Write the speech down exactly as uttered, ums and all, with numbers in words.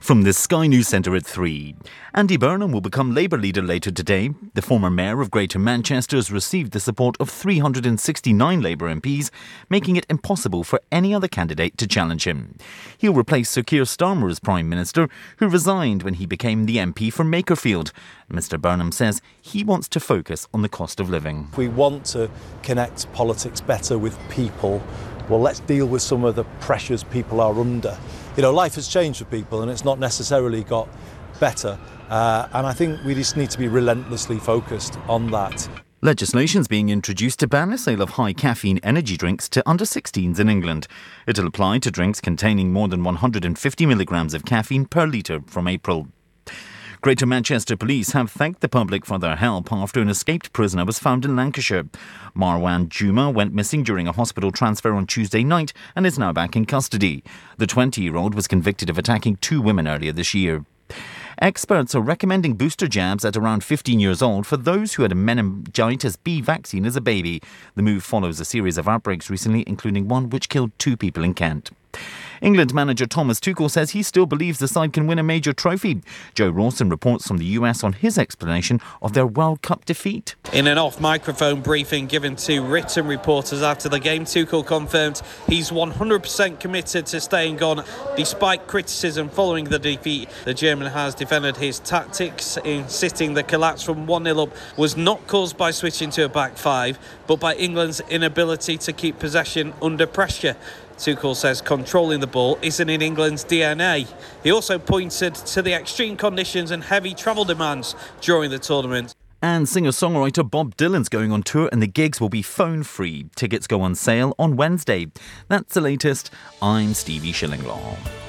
From the Sky News Centre at three. Andy Burnham will become Labour leader later today. The former mayor of Greater Manchester has received the support of three hundred sixty-nine Labour M Ps, making it impossible for any other candidate to challenge him. He'll replace Sir Keir Starmer as Prime Minister, who resigned when he became the M P for Makerfield. Mr Burnham says he wants to focus on the cost of living. We want to connect politics better with people. Well, let's deal with some of the pressures people are under. You know, life has changed for people and it's not necessarily got better. Uh, and I think we just need to be relentlessly focused on that. Legislation is being introduced to ban the sale of high caffeine energy drinks to under sixteens in England. It'll apply to drinks containing more than one hundred fifty milligrams of caffeine per litre from April. Greater Manchester Police have thanked the public for their help after an escaped prisoner was found in Lancashire. Marwan Juma went missing during a hospital transfer on Tuesday night and is now back in custody. The twenty-year-old was convicted of attacking two women earlier this year. Experts are recommending booster jabs at around fifteen years old for those who had a meningitis B vaccine as a baby. The move follows a series of outbreaks recently, including one which killed two people in Kent. England manager Thomas Tuchel says he still believes the side can win a major trophy. Joe Rawson reports from the U S on his explanation of their World Cup defeat. In an off-microphone briefing given to written reporters after the game, Tuchel confirmed he's one hundred percent committed to staying on despite criticism following the defeat. The German has defended his tactics, insisting the collapse from one nil up was not caused by switching to a back five, but by England's inability to keep possession under pressure. Tuchel says controlling the ball isn't in England's D N A. He also pointed to the extreme conditions and heavy travel demands during the tournament. And singer-songwriter Bob Dylan's going on tour and the gigs will be phone-free. Tickets go on sale on Wednesday. That's the latest. I'm Stevie Shillinglaw.